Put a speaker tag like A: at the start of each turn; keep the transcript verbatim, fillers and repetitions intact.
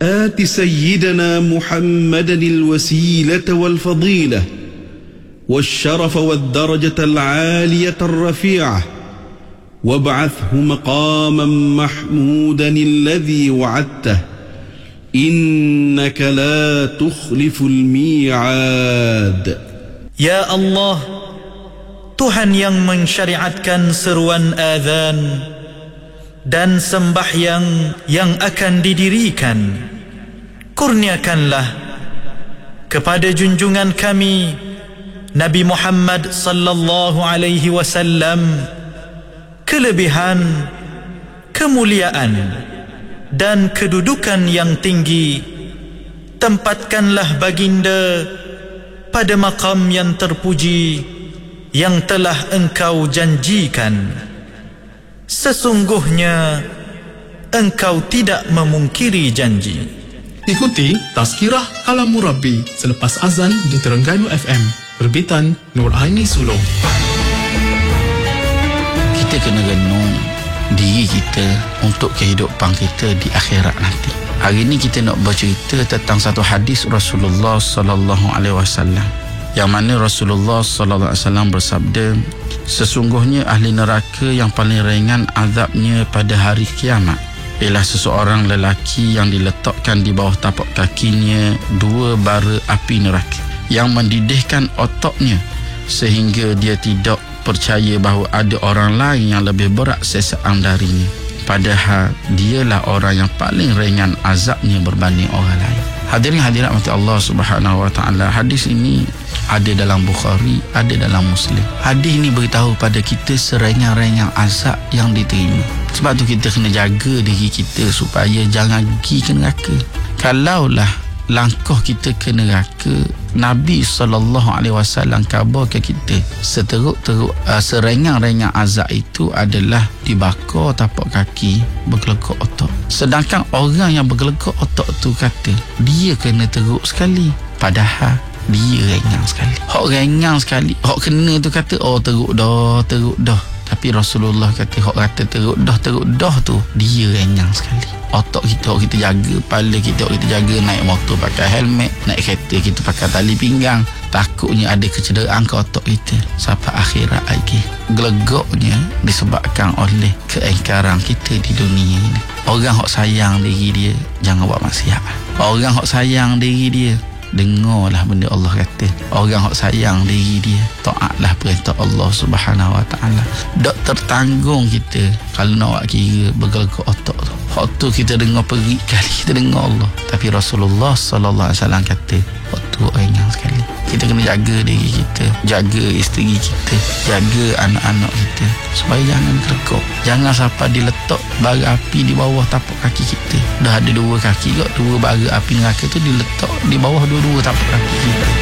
A: آت سيدنا محمدا الوسيلة والفضيلة والشرف والدرجة العالية الرفيعة وابعثه مقاما محمودا الذي وعدته إنك لا تخلف الميعاد.
B: Ya Allah, Tuhan yang mensyariatkan seruan azan dan sembahyang yang akan didirikan, kurniakanlah kepada junjungan kami Nabi Muhammad sallallahu alaihi wasallam kelebihan, kemuliaan dan kedudukan yang tinggi. Tempatkanlah baginda pada maqam yang terpuji yang telah engkau janjikan. Sesungguhnya engkau tidak memungkiri janji.
C: Ikuti Tazkirah Al-Murabbi selepas azan di Terengganu F M, terbitan Nur Aini Sulong.
D: Kita kena renung diri kita untuk kehidupan kita di akhirat nanti. Hari ini kita nak bercerita tentang satu hadis Rasulullah sallallahu alaihi wasallam, yang mana Rasulullah sallallahu alaihi wasallam bersabda, sesungguhnya ahli neraka yang paling ringan azabnya pada hari kiamat ialah seseorang lelaki yang diletakkan di bawah tapak kakinya dua bara api neraka yang mendidihkan otaknya sehingga dia tidak percaya bahawa ada orang lain yang lebih berat sesaan darinya, padahal dialah orang yang paling ringan azabnya berbanding orang lain. Hadirin hadirat mati Allah Subhanahu wa taala, hadis ini ada dalam Bukhari, ada dalam Muslim. Hadis ini beritahu pada kita seringan-ringan azab yang diterima. Sebab tu kita kena jaga diri kita supaya jangan pergi ke neraka. Kalaulah langkah kita ke neraka, Nabi sallallahu alaihi wasallam kabarkan kita seteruk-teruk uh, seringan-ringan azab itu adalah dibakar tapak kaki, bergelegak otak. Sedangkan orang yang bergelegak otak tu kata dia kena teruk sekali, padahal dia ringan sekali. Hak ringan sekali, hak kena tu kata oh teruk dah, teruk dah. Tapi Rasulullah kata hak kata teruk dah, teruk dah tu dia ringan sekali. Otak kita, hak kita jaga, kepala kita, hak kita jaga, naik motor pakai helmet, naik kereta kita pakai tali pinggang. Takutnya ada kecederaan ke otak kita sampai akhirat lagi. Gelegaknya disebabkan oleh keingkaran kita di dunia ini. Orang hak sayang diri dia jangan buat maksiat. Orang hak sayang diri dia dengarlah benda Allah kata. Orang hak sayang diri dia taatlah perintah Allah Subhanahu wa taala. Tak tertanggung kita kalau nak buat kira bergelegak otak tu. Hak tu kita dengar perik kali kita dengar Allah. Tapi Rasulullah sallallahu alaihi wasallam kata waktu ringan sekali. Kita kena jaga diri kita, jaga isteri kita, jaga anak-anak kita supaya jangan gelegak. Jangan sampai diletak bara api di bawah tapak kaki kita. Dah ada dua kaki kot, dua bara api neraka tu diletak di bawah dua-dua tapak kaki kita.